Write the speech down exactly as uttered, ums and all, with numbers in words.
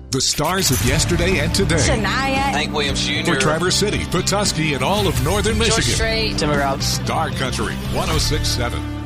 The stars of yesterday and today. Shania. Hank Williams Junior For Traverse City, Petoskey, and all of northern Michigan. Strait. Timber Routes. Star Country, one oh six point seven.